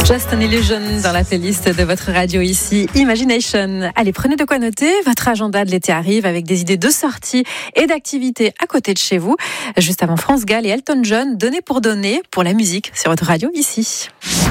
Just an Illusion dans la playlist de votre radio ici, Imagination. Allez, prenez de quoi noter. Votre agenda de l'été arrive avec des idées de sorties et d'activités à côté de chez vous. Juste avant France Gall et Elton John, Donner pour donner pour la musique sur votre radio ici.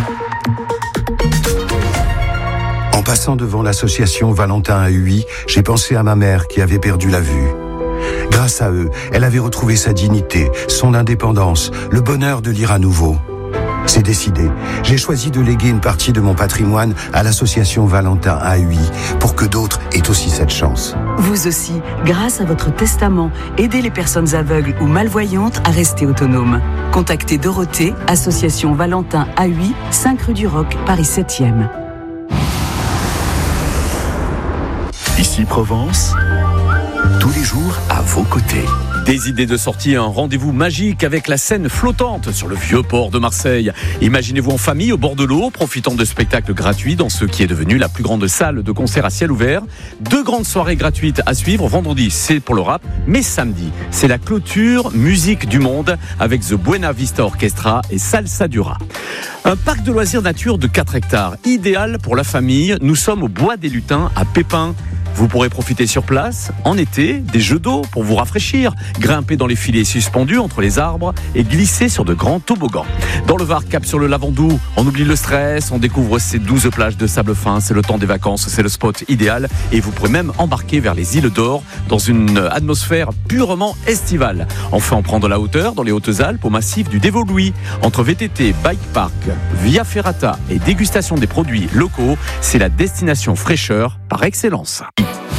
En passant devant l'association Valentin à Huy, j'ai pensé à ma mère qui avait perdu la vue. Grâce à eux, elle avait retrouvé sa dignité, son indépendance, le bonheur de lire à nouveau. C'est décidé. J'ai choisi de léguer une partie de mon patrimoine à l'association Valentin à Huy pour que d'autres aient aussi cette chance. Vous aussi, grâce à votre testament, aidez les personnes aveugles ou malvoyantes à rester autonomes. Contactez Dorothée, association Valentin à Huy, 5 rue du Roc, Paris 7e. Ici Provence, tous les jours à vos côtés. Des idées de sortie, un rendez-vous magique avec la scène flottante sur le vieux port de Marseille. Imaginez-vous en famille au bord de l'eau, profitant de spectacles gratuits dans ce qui est devenu la plus grande salle de concert à ciel ouvert. 2 grandes soirées gratuites à suivre. Vendredi, c'est pour le rap, mais samedi, c'est la clôture musique du monde avec The Buena Vista Orchestra et Salsa Dura. Un parc de loisirs nature de 4 hectares, idéal pour la famille. Nous sommes au Bois des Lutins à Pépin. Vous pourrez profiter sur place, en été, des jeux d'eau pour vous rafraîchir, grimper dans les filets suspendus entre les arbres et glisser sur de grands toboggans. Dans le Var, cap sur le Lavandou, on oublie le stress, on découvre ces 12 plages de sable fin, c'est le temps des vacances, c'est le spot idéal et vous pourrez même embarquer vers les îles d'Or dans une atmosphère purement estivale. Enfin, on prend de la hauteur dans les Hautes-Alpes au massif du Dévoluy. Entre VTT, bike park, via ferrata et dégustation des produits locaux, c'est la destination fraîcheur par excellence.